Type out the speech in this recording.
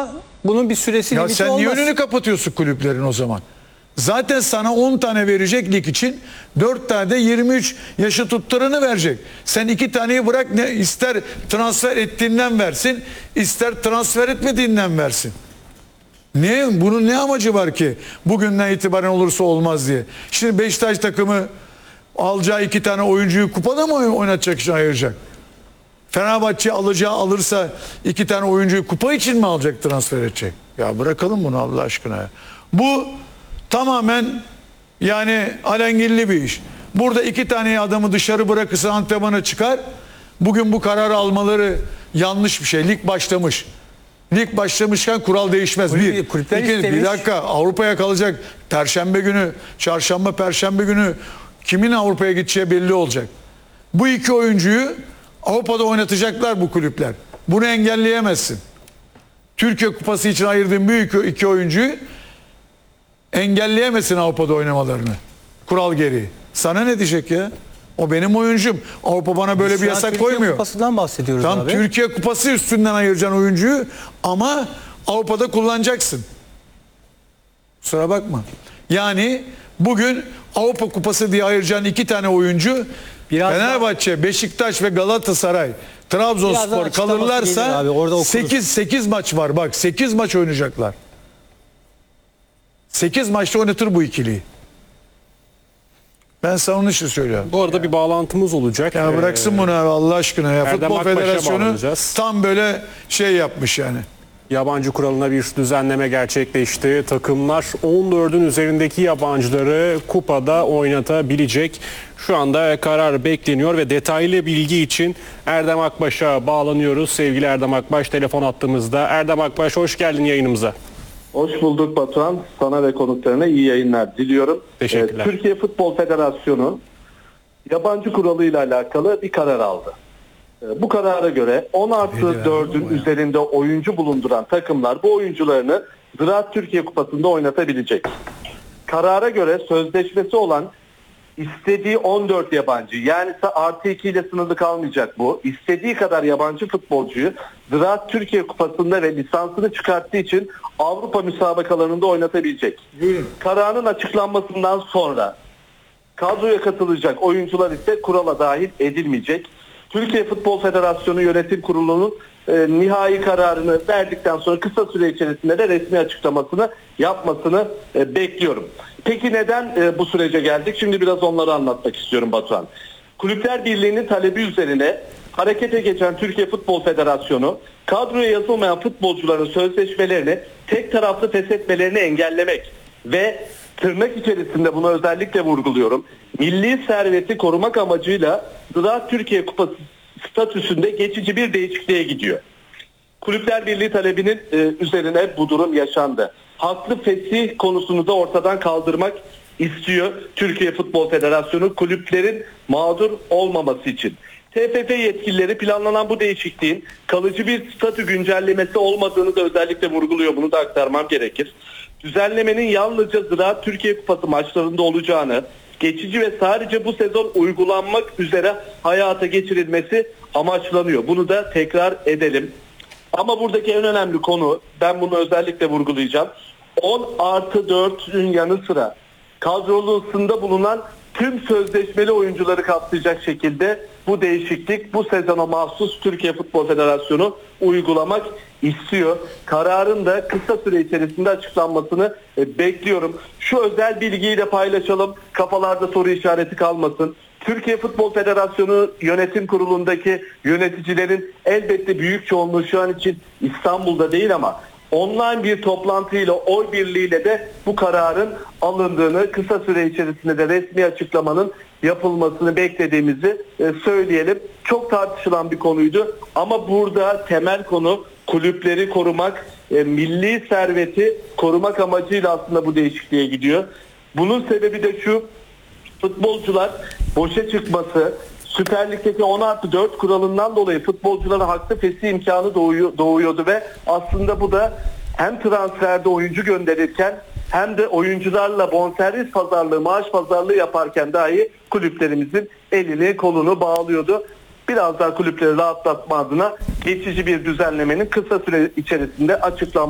ama bunun bir süresi Ya limiti sen niye olmaz. önünü kapatıyorsun kulüplerin o zaman? Zaten sana 10 tane verecek lig için, 4 tane de 23 yaşı tutturanı verecek. Sen 2 taneyi bırak, ne ister transfer ettiğinden versin, ister transfer etmediğinden versin. Bunun ne amacı var ki bugünden itibaren olursa olmaz diye. Şimdi Beşiktaş takımı alacağı 2 tane oyuncuyu kupada mı oynatacak için ayıracak? Fenerbahçe alırsa 2 tane oyuncuyu kupa için mi alacak, transfer edecek? Ya bırakalım bunu Allah aşkına ya. Bu tamamen yani alengirli bir iş. Burada 2 tane adamı dışarı bırakırsa antrenmana çıkar. Bugün bu kararı almaları yanlış bir şey. Lig başlamış. Lig başlamışken kural değişmez. Bir dakika, Avrupa'ya kalacak. Perşembe günü, çarşamba, perşembe günü kimin Avrupa'ya gideceği belli olacak. Bu 2 oyuncuyu Avrupa'da oynatacaklar bu kulüpler. Bunu engelleyemezsin. Türkiye Kupası için ayırdığın büyük 2 oyuncuyu engelleyemezsin Avrupa'da oynamalarını. Kural gereği. Sana ne diyecek ya? O benim oyuncum. Avrupa bana böyle bir yasak koymuyor. Türkiye Kupası'ndan bahsediyoruz Tam abi. Türkiye Kupası üstünden ayıracaksın oyuncuyu ama Avrupa'da kullanacaksın. Kusura bakma. Yani bugün Avrupa Kupası diye ayıracağın 2 tane oyuncu Fenerbahçe, Beşiktaş ve Galatasaray, Trabzonspor kalırlarsa 8 maç var. Bak 8 maç oynayacaklar. 8 maçta oynatır bu ikiliyi. Ben sana onun için söylüyorum. Bu arada bir bağlantımız olacak. Ya bıraksın bunu abi Allah aşkına ya. Erdem Futbol Akbaş'a Federasyonu bağlanacağız. tam böyle şey yapmış yani. Yabancı kuralına bir düzenleme gerçekleşti. Takımlar 14'ün üzerindeki yabancıları kupada oynatabilecek. Şu anda karar bekleniyor ve detaylı bilgi için Erdem Akbaş'a bağlanıyoruz. Sevgili Erdem Akbaş telefon attığımızda. Erdem Akbaş hoş geldin yayınımıza. Hoş bulduk Batuhan. Sana ve konuklarına iyi yayınlar diliyorum. Teşekkürler. Türkiye Futbol Federasyonu yabancı kuralıyla alakalı bir karar aldı. Bu karara göre 10+4'ün üzerinde oyuncu bulunduran takımlar bu oyuncularını Ziraat Türkiye Kupası'nda oynatabilecek. Karara göre sözleşmesi olan istediği 14 yabancı, yani +2 ile sınırlı kalmayacak bu. İstediği kadar yabancı futbolcuyu Ziraat Türkiye Kupası'nda ve lisansını çıkarttığı için Avrupa müsabakalarında oynatabilecek. Kararın açıklanmasından sonra kadroya katılacak oyuncular ise kurala dahil edilmeyecek. Türkiye Futbol Federasyonu Yönetim Kurulu'nun nihai kararını verdikten sonra kısa süre içerisinde de resmi açıklamasını yapmasını bekliyorum. Peki neden bu sürece geldik? Şimdi biraz onları anlatmak istiyorum Batuhan. Kulüpler Birliği'nin talebi üzerine harekete geçen Türkiye Futbol Federasyonu kadroya yazılmayan futbolcuların sözleşmelerini tek taraflı feshetmelerini engellemek ve tırnak içerisinde bunu özellikle vurguluyorum, milli serveti korumak amacıyla Ziraat Türkiye Kupası statüsünde geçici bir değişikliğe gidiyor. Kulüpler Birliği talebinin üzerine bu durum yaşandı. Haklı fesih konusunu da ortadan kaldırmak istiyor Türkiye Futbol Federasyonu kulüplerin mağdur olmaması için. TFF yetkilileri planlanan bu değişikliğin kalıcı bir statü güncellemesi olmadığını da özellikle vurguluyor. Bunu da aktarmam gerekir. Düzenlemenin yalnızca Ziraat Türkiye Kupası maçlarında olacağını, geçici ve sadece bu sezon uygulanmak üzere hayata geçirilmesi amaçlanıyor. Bunu da tekrar edelim. Ama buradaki en önemli konu, ben bunu özellikle vurgulayacağım. 10+4'ün yanı sıra kadrolusunda bulunan tüm sözleşmeli oyuncuları kapsayacak şekilde bu değişiklik bu sezona mahsus Türkiye Futbol Federasyonu uygulamak istiyor. Kararın da kısa süre içerisinde açıklanmasını bekliyorum. Şu özel bilgiyi de paylaşalım. Kafalarda soru işareti kalmasın. Türkiye Futbol Federasyonu Yönetim Kurulu'ndaki yöneticilerin elbette büyük çoğunluğu şu an için İstanbul'da değil ama online bir toplantıyla, oy birliğiyle de bu kararın alındığını, kısa süre içerisinde de resmi açıklamanın yapılmasını beklediğimizi söyleyelim. Çok tartışılan bir konuydu ama burada temel konu kulüpleri korumak, milli serveti korumak amacıyla aslında bu değişikliğe gidiyor. Bunun sebebi de şu: futbolcular boşa çıkması, Süper Lig'deki 10+4 kuralından dolayı futbolculara haklı fesih imkanı doğuyordu ve aslında bu da hem transferde oyuncu gönderirken hem de oyuncularla bonservis pazarlığı, maaş pazarlığı yaparken dahi kulüplerimizin elini kolunu bağlıyordu. Biraz daha kulüpleri rahatlatma adına geçici bir düzenlemenin kısa süre içerisinde açıklanması